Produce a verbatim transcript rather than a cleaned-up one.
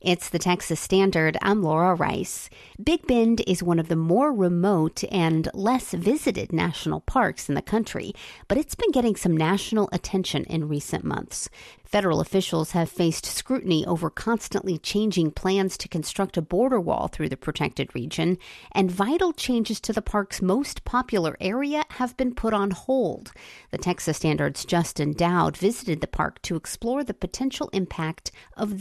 It's the Texas Standard. I'm Laura Rice. Big Bend is one of the more remote and less visited national parks in the country, but it's been getting some national attention in recent months. Federal officials have faced scrutiny over constantly changing plans to construct a border wall through the protected region, and vital changes to the park's most popular area have been put on hold. The Texas Standard's Justin Dowd visited the park to explore the potential impact of